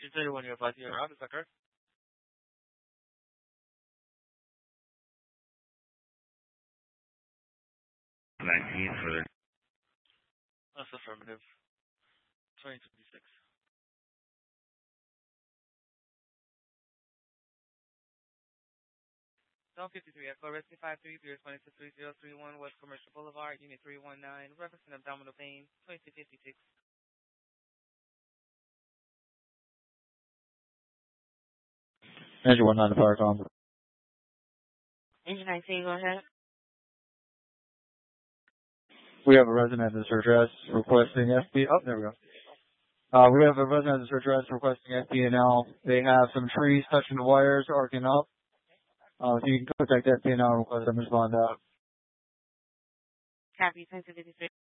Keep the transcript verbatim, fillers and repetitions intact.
two thirty-one, you apply to your route, is that correct? nineteen for the... That's affirmative. twenty twenty-six. Zone fifty-three, Echo Rescue five three zero two six three zero three one West Commercial Boulevard, Unit three one nine, referencing abdominal pain, twenty fifty-six. Engine one nine to Firecom. Engine nineteen, go ahead. We have a resident at this address requesting F B. Oh, there we go. Uh, we have a resident at this address requesting F B N L. They have some trees touching the wires, arcing up. Uh, so you can contact F B N L and request them to respond out. Copy, ten fifty-three.